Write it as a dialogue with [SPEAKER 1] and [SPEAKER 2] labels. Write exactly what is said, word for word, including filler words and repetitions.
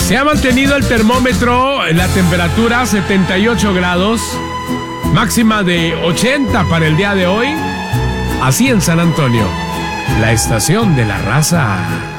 [SPEAKER 1] Se ha mantenido el termómetro, la temperatura setenta y ocho grados, máxima de ochenta para el día de hoy, así en San Antonio, la estación de la raza.